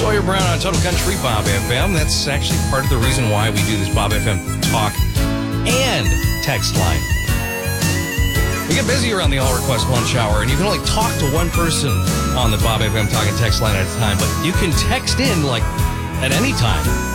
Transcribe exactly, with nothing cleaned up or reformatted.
Sawyer Brown on Total Country Bob F M. That's actually part of the reason why we do this Bob F M talk and text line. We get busy around the All Request Lunch Hour, and you can only talk to one person on the Bob F M talk and text line at a time, but you can text in like at any time.